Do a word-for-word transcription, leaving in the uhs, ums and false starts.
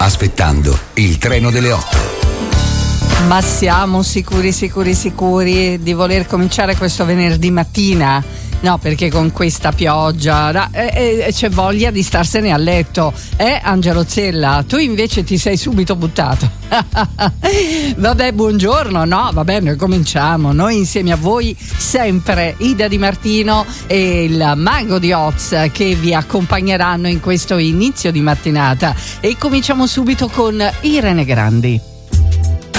aspettando il treno delle otto. Ma siamo sicuri, sicuri, sicuri di voler cominciare questo venerdì mattina? No, perché con questa pioggia eh, eh, c'è voglia di starsene a letto. Eh, Angelo Zella, tu invece ti sei subito buttato. Vabbè, buongiorno, no? Vabbè, noi cominciamo. Noi insieme a voi sempre Ida Di Martino e il Mago di Oz che vi accompagneranno in questo inizio di mattinata. E cominciamo subito con Irene Grandi.